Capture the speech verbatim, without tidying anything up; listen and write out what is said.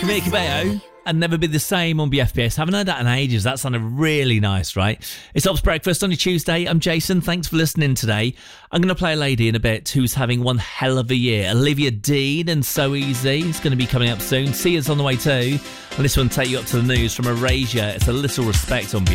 Camila Cabello and Never Be the Same on B F B S. Haven't heard that in ages. That sounded really nice, right? It's Ops Breakfast on your Tuesday. I'm Jason. Thanks for listening today. I'm going to play a lady in a bit who's having one hell of a year. Olivia Dean and So Easy. It's going to be coming up soon. See us on the way too. And this one will take you up to the news from Erasure. It's A Little Respect on B F B S.